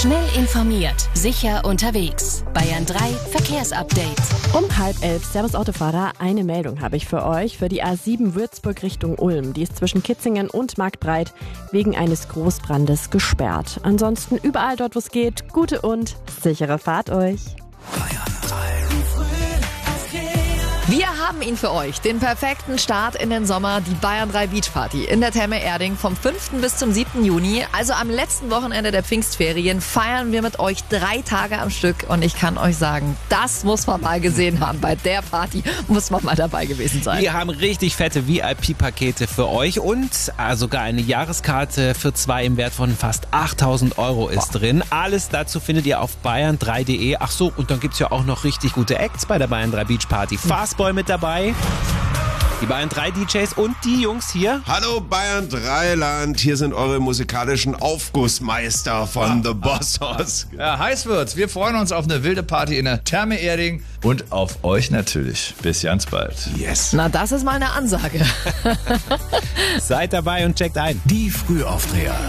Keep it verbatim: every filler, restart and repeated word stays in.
Schnell informiert, sicher unterwegs. Bayern drei Verkehrsupdate. Um halb elf, Servus Autofahrer, eine Meldung habe ich für euch. Für die A sieben Würzburg Richtung Ulm. Die ist zwischen Kitzingen und Marktbreit wegen eines Großbrandes gesperrt. Ansonsten überall dort, wo es geht, gute und sichere Fahrt euch. Wir haben ihn für euch, den perfekten Start in den Sommer, die Bayern drei Beach Party in der Therme Erding vom fünften bis zum siebten Juni. Also am letzten Wochenende der Pfingstferien feiern wir mit euch drei Tage am Stück. Und ich kann euch sagen, das muss man mal gesehen haben. Bei der Party muss man mal dabei gewesen sein. Wir haben richtig fette V I P-Pakete für euch und äh, sogar eine Jahreskarte für zwei im Wert von fast achttausend Euro ist Boah. drin. Alles dazu findet ihr auf bayern drei punkt de. Ach so, und dann gibt's ja auch noch richtig gute Acts bei der Bayern drei Beach Party. Fastball mit dabei. Die Bayern drei D Js und die Jungs hier. Hallo Bayern drei Land, hier sind eure musikalischen Aufgussmeister von The Bossos. Ja, heiß wird's. Wir freuen uns auf eine wilde Party in der Therme Erding und auf euch natürlich. Bis ganz bald. Yes. Na, das ist mal eine Ansage. Seid dabei und checkt ein. Die Frühaufdreher.